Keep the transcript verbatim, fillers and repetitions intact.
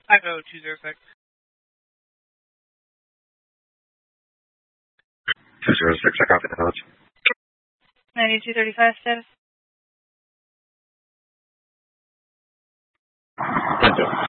I go two zero six. two zero six, I copy the notes. ninety-two thirty-five status. Thank you.